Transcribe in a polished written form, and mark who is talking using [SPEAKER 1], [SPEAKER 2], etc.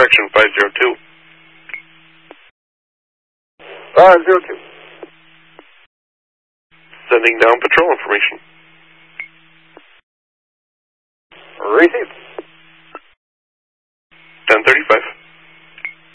[SPEAKER 1] Action 502.
[SPEAKER 2] 502.
[SPEAKER 1] Sending down patrol information.
[SPEAKER 2] Received.
[SPEAKER 1] 1035.